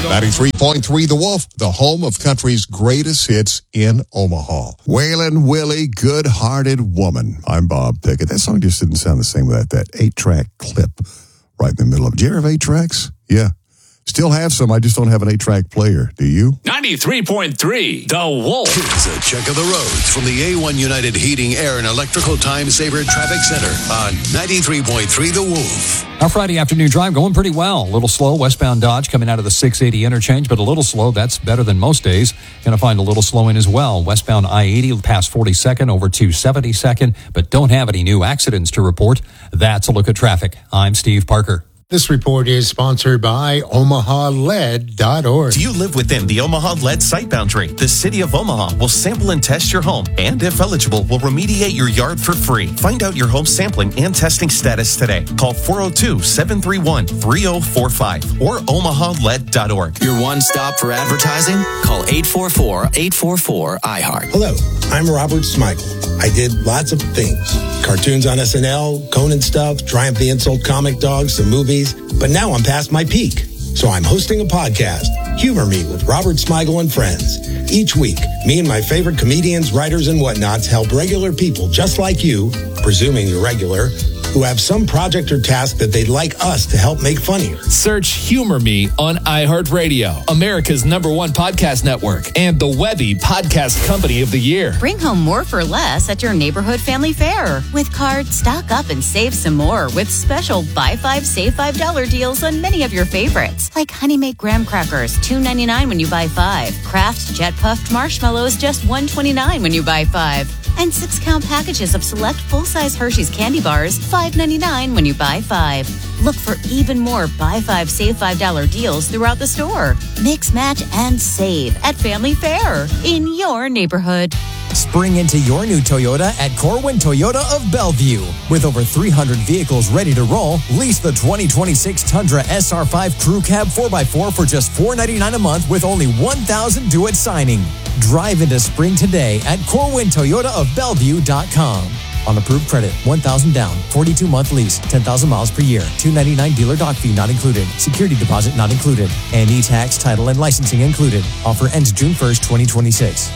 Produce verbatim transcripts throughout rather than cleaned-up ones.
ninety-three point three The Wolf, the home of country's greatest hits in Omaha. Waylon Willie, Good-Hearted Woman. I'm Bob Pickett. That song just didn't sound the same without that eight-track clip right in the middle of it. Do you have eight tracks? Yeah. Still have some. I just don't have an eight-track player. Do you? ninety-three point three The Wolf. Here's a check of the roads from the A one United Heating, Air, and Electrical Time Saver Traffic Center on ninety-three point three The Wolf. Our Friday afternoon drive going pretty well. A little slow, westbound Dodge coming out of the six eighty interchange, but a little slow. That's better than most days. Going to find a little slowing as well. Westbound I eighty past forty-second over to seventy-second, but don't have any new accidents to report. That's a look at traffic. I'm Steve Parker. This report is sponsored by Omaha Lead dot org. Do you live within the Omaha Lead site boundary? The City of Omaha will sample and test your home, and if eligible, will remediate your yard for free. Find out your home sampling and testing status today. Call four oh two, seven three one, three oh four five or Omaha Lead dot org. Your one stop for advertising? Call eight four four, eight four four, I heart. Hello, I'm Robert Smigel. I did lots of things. Cartoons on S N L, Conan stuff, Triumph the Insult comic dogs, some movies. But now I'm past my peak. So I'm hosting a podcast, Humor Me with Robert Smigel and Friends. Each week, me and my favorite comedians, writers, and whatnots help regular people just like you, presuming you're regular, who have some project or task that they'd like us to help make funnier. Search Humor Me on iHeartRadio, America's number one podcast network, and the Webby Podcast Company of the Year. Bring home more for less at your neighborhood family fair. With cards, stock up and save some more with special buy five, save five dollar deals on many of your favorites. Like Honey Made Graham Crackers, two ninety-nine when you buy five. Kraft Jet Puffed Marshmallows, just one twenty-nine when you buy five. And six-count packages of select full-size Hershey's candy bars, five ninety-nine when you buy five. Look for even more buy five, save five dollar deals throughout the store. Mix, match, and save at Family Fair in your neighborhood. Spring into your new Toyota at Corwin Toyota of Bellevue. With over three hundred vehicles ready to roll, lease the twenty twenty-six Tundra S R five Crew Cab four by four for just four ninety-nine a month with only one thousand due at signing. Drive into spring today at Corwin Toyota of Bellevue dot com. On approved credit, one thousand down, forty-two month lease, ten thousand miles per year, two ninety-nine dealer doc fee not included, security deposit not included, and e-tax, title, and licensing included. Offer ends June first, twenty twenty-six.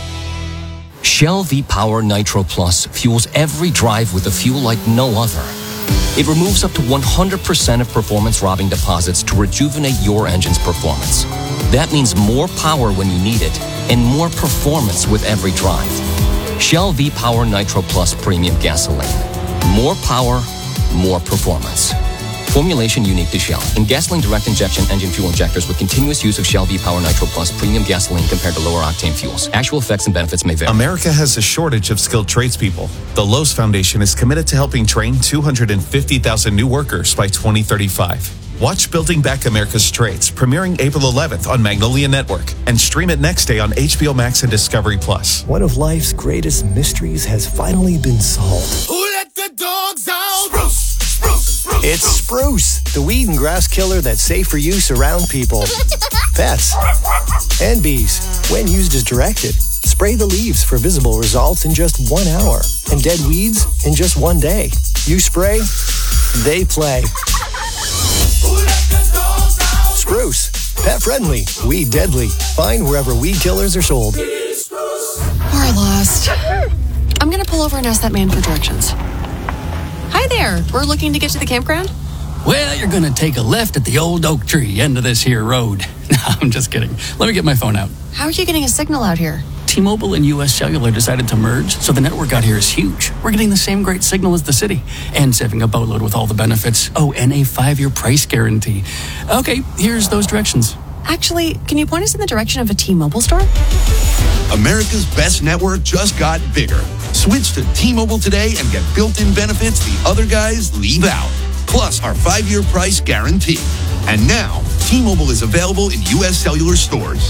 Shell V-Power Nitro Plus fuels every drive with a fuel like no other. It removes up to one hundred percent of performance-robbing deposits to rejuvenate your engine's performance. That means more power when you need it and more performance with every drive. Shell V-Power Nitro Plus Premium Gasoline. More power, more performance. Formulation unique to Shell. In gasoline direct injection engine fuel injectors with continuous use of Shell V-Power Nitro Plus Premium Gasoline compared to lower octane fuels. Actual effects and benefits may vary. America has a shortage of skilled tradespeople. The Lowe's Foundation is committed to helping train two hundred fifty thousand new workers by twenty thirty-five. Watch Building Back America's Trades, premiering April eleventh on Magnolia Network, and stream it next day on H B O Max and Discovery Plus. One of life's greatest mysteries has finally been solved. Who let the dogs out? Spruce, spruce, spruce. It's Spruce, the weed and grass killer that's safe for use around people, pets, and bees. When used as directed, spray the leaves for visible results in just one hour, and dead weeds in just one day. You spray, they play. Spruce, pet friendly, weed deadly. Find wherever weed killers are sold. We're lost. I'm gonna pull over and ask that man for directions. Hi there, we're looking to get to the campground. Well, you're gonna take a left at the old oak tree end of this here road. No, I'm just kidding. Let me get my phone out. How are you getting a signal out here? T-Mobile and U S Cellular decided to merge, so the network out here is huge. We're getting the same great signal as the city, and saving a boatload with all the benefits. Oh, and a five-year price guarantee. Okay, here's those directions. Actually, can you point us in the direction of a T-Mobile store? America's best network just got bigger. Switch to T-Mobile today and get built-in benefits the other guys leave out. Plus our five-year price guarantee. And now, T-Mobile is available in U S Cellular stores.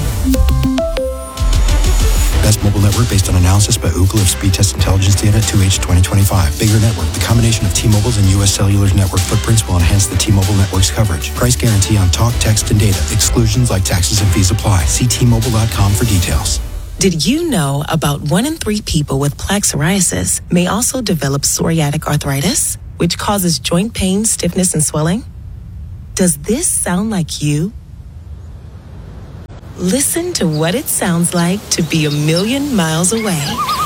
Best mobile network based on analysis by Ookla of speed test intelligence data two H twenty twenty-five. Bigger network. The combination of T-Mobile's and U S Cellular's network footprints will enhance the T-Mobile network's coverage. Price guarantee on talk, text, and data. Exclusions like taxes and fees apply. See T Mobile dot com for details. Did you know about one in three people with plaque psoriasis may also develop psoriatic arthritis, which causes joint pain, stiffness, and swelling? Does this sound like you? Listen to what it sounds like to be a million miles away.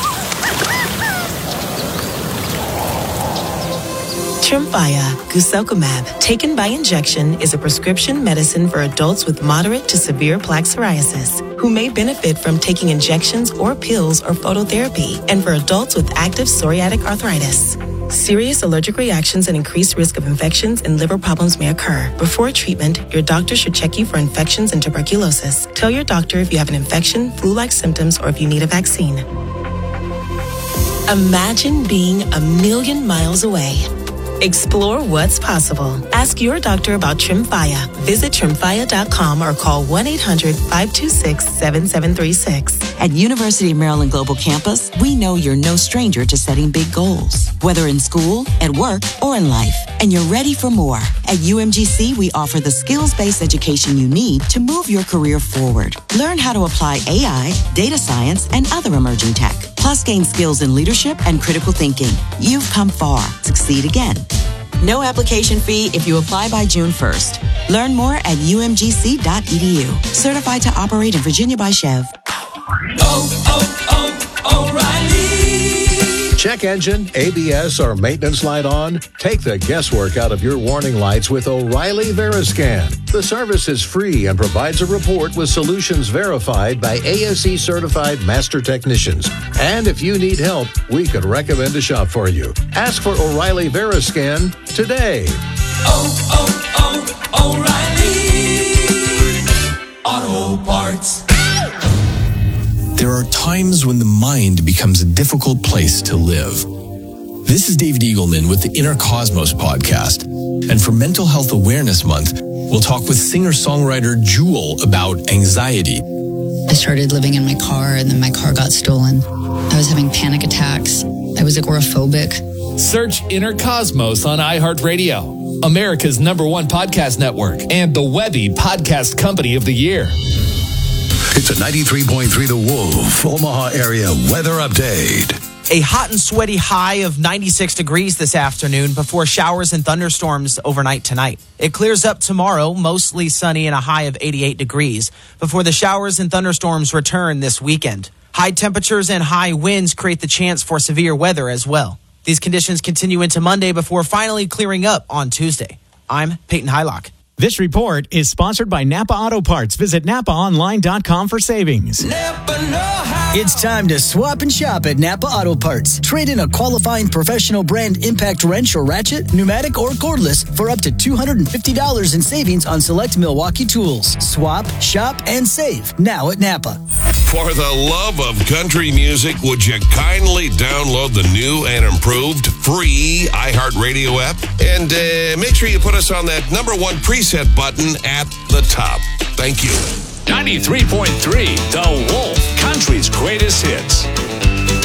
Tremfya guselkumab, taken by injection, is a prescription medicine for adults with moderate to severe plaque psoriasis who may benefit from taking injections or pills or phototherapy, and for adults with active psoriatic arthritis. Serious allergic reactions and increased risk of infections and liver problems may occur. Before treatment, your doctor should check you for infections and tuberculosis. Tell your doctor if you have an infection, flu-like symptoms, or if you need a vaccine. Imagine being a million miles away. Explore what's possible. Ask your doctor about Tremfya. Visit tremfya dot com or call one eight hundred five two six seven seven three six. At University of Maryland Global Campus, we know you're no stranger to setting big goals, whether in school, at work, or in life, and you're ready for more. At U M G C, we offer the skills-based education you need to move your career forward. Learn how to apply A I, data science, and other emerging tech, plus gain skills in leadership and critical thinking. You've come far. Succeed again. No application fee if you apply by June first. Learn more at U M G C dot E D U. Certified to operate in Virginia by Chev. Oh, oh, oh, O'Reilly. Check engine, A B S, or maintenance light on? Take the guesswork out of your warning lights with O'Reilly Veriscan. The service is free and provides a report with solutions verified by A S E certified master technicians. And if you need help, we could recommend a shop for you. Ask for O'Reilly Veriscan today. Oh, oh, oh, O'Reilly Auto Parts. There are times when the mind becomes a difficult place to live. This is David Eagleman with the Inner Cosmos podcast. And for Mental Health Awareness Month, we'll talk with singer-songwriter Jewel about anxiety. I started living in my car, and then my car got stolen. I was having panic attacks. I was agoraphobic. Search Inner Cosmos on iHeartRadio, America's number one podcast network, and the Webby Podcast Company of the Year. It's a ninety-three point three The Wolf, Omaha area weather update. A hot and sweaty high of ninety-six degrees this afternoon before showers and thunderstorms overnight tonight. It clears up tomorrow, mostly sunny and a high of eighty-eight degrees before the showers and thunderstorms return this weekend. High temperatures and high winds create the chance for severe weather as well. These conditions continue into Monday before finally clearing up on Tuesday. I'm Peyton Hylock. This report is sponsored by Napa Auto Parts. Visit napa online dot com for savings. It's time to swap and shop at Napa Auto Parts. Trade in a qualifying professional brand impact wrench or ratchet, pneumatic or cordless for up to two hundred fifty dollars in savings on select Milwaukee tools. Swap, shop, and save now at Napa. For the love of country music, would you kindly download the new and improved free iHeartRadio app? And uh, make sure you put us on that number one preset button at the top. Thank you. ninety-three point three The Wolf, country's greatest hits.